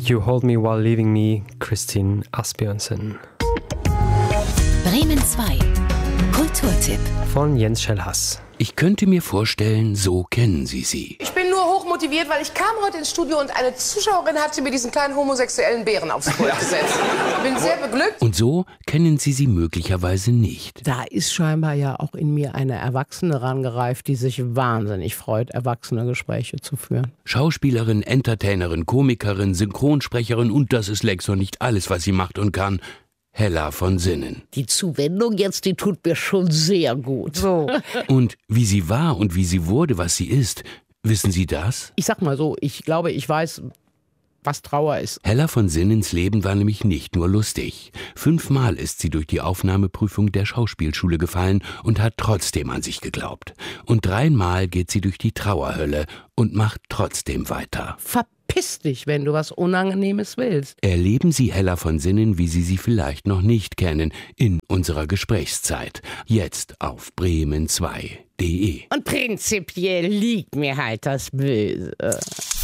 You Hold Me While Leaving Me, Christine Asbjørnsen. Bremen 2. Kulturtipp Von Jens Schellhass. Ich könnte mir vorstellen, so kennen Sie sie. Ich bin nur hochmotiviert, weil ich kam heute ins Studio und eine Zuschauerin hatte mir diesen kleinen homosexuellen Bären aufs Pult gesetzt. Bin sehr beglückt. Und so kennen Sie sie möglicherweise nicht. Da ist scheinbar ja auch in mir eine Erwachsene rangereift, die sich wahnsinnig freut, erwachsene Gespräche zu führen. Schauspielerin, Entertainerin, Komikerin, Synchronsprecherin und das ist längst noch nicht alles, was sie macht und kann. Hella von Sinnen. Die Zuwendung jetzt, die tut mir schon sehr gut. So. Und wie sie war und wie sie wurde, was sie ist, wissen Sie das? Ich sag mal so, ich glaube, ich weiß, was Trauer ist. Hella von Sinnens Leben war nämlich nicht nur lustig. 5-mal ist sie durch die Aufnahmeprüfung der Schauspielschule gefallen und hat trotzdem an sich geglaubt. Und 3-mal geht sie durch die Trauerhölle und macht trotzdem weiter. Verpiss dich, wenn du was Unangenehmes willst. Erleben Sie Hella von Sinnen, wie Sie sie vielleicht noch nicht kennen, in unserer Gesprächszeit. Jetzt auf bremen2.de. Und prinzipiell liegt mir halt das Böse.